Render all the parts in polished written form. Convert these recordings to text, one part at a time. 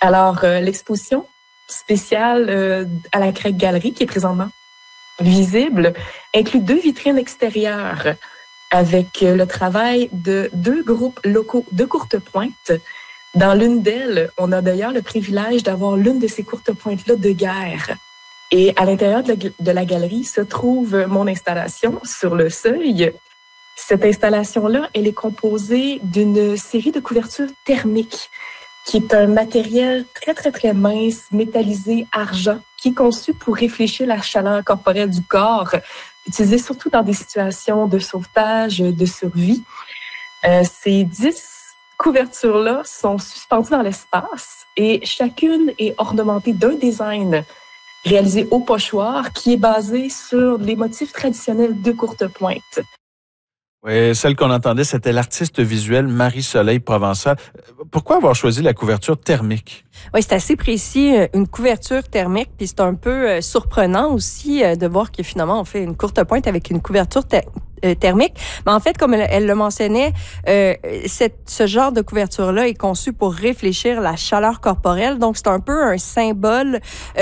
Alors, l'exposition spéciale à la Craig Gallery, qui est présentement visible, inclut 2 vitrines extérieures avec le travail de 2 groupes locaux de courte pointe. Dans l'une d'elles, on a d'ailleurs le privilège d'avoir l'une de ces courtes pointes-là de guerre. Et à l'intérieur de la galerie se trouve mon installation sur le seuil. Cette installation-là, elle est composée d'une série de couvertures thermiques, qui est un matériel très, très, très mince, métallisé, argent, qui est conçu pour réfléchir la chaleur corporelle du corps, utilisé surtout dans des situations de sauvetage, de survie. Ces 10 couvertures-là sont suspendues dans l'espace et chacune est ornementée d'un design réalisé au pochoir qui est basé sur les motifs traditionnels de courte pointe. Oui, celle qu'on entendait, c'était l'artiste visuelle Marie-Soleil Provençal. Pourquoi avoir choisi la couverture thermique? Oui, c'est assez précis, une couverture thermique, puis c'est un peu surprenant aussi de voir que finalement on fait une courte pointe avec une couverture thermique. Mais en fait, comme elle le mentionnait, ce genre de couverture-là est conçu pour réfléchir la chaleur corporelle. Donc, c'est un peu un symbole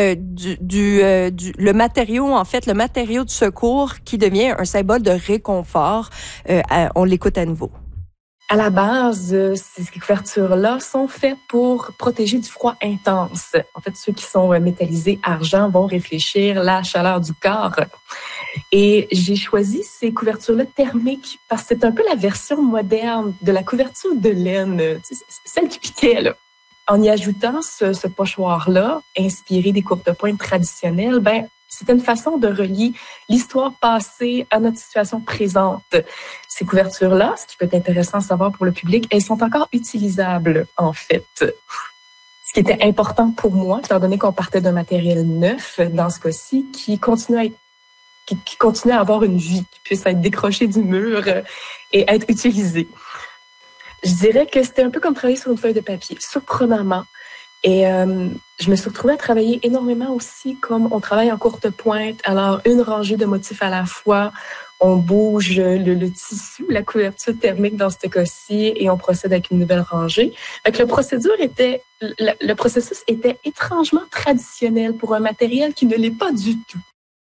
le matériau, en fait, le matériau de secours qui devient un symbole de réconfort. On l'écoute à nouveau. À la base, ces couvertures-là sont faites pour protéger du froid intense. En fait, ceux qui sont métallisés argent vont réfléchir la chaleur du corps. Et j'ai choisi ces couvertures-là thermiques parce que c'est un peu la version moderne de la couverture de laine, celle qui piquait, là. En y ajoutant ce pochoir-là, inspiré des courtes pointes traditionnelles, c'était une façon de relier l'histoire passée à notre situation présente. Ces couvertures-là, ce qui peut être intéressant à savoir pour le public, elles sont encore utilisables, en fait. Ce qui était important pour moi, étant donné qu'on partait d'un matériel neuf, dans ce cas-ci, qui continue à avoir une vie, qui puisse être décroché du mur et être utilisé. Je dirais que c'était un peu comme travailler sur une feuille de papier, surprenamment. Et je me suis retrouvée à travailler énormément aussi comme on travaille en courte pointe. Alors, une rangée de motifs à la fois. On bouge le tissu, la couverture thermique dans ce cas-ci, et on procède avec une nouvelle rangée. Fait que le processus était étrangement traditionnel pour un matériel qui ne l'est pas du tout.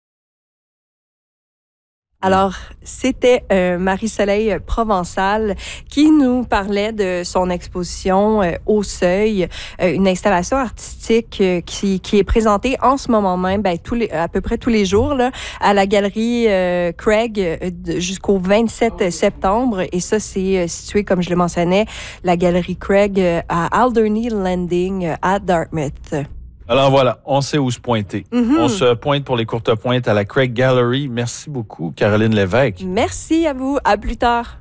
Alors, c'était Marie-Soleil Provençal qui nous parlait de son exposition au Seuil, une installation artistique qui est présentée en ce moment même, à peu près tous les jours là, à la galerie Craig jusqu'au 27 septembre. Et ça, c'est situé, comme je le mentionnais, la galerie Craig à Alderney Landing à Dartmouth. Alors voilà, on sait où se pointer. On se pointe pour les courtes pointes à la Craig Gallery. Merci beaucoup, Caroline Lévesque. Merci à vous. À plus tard.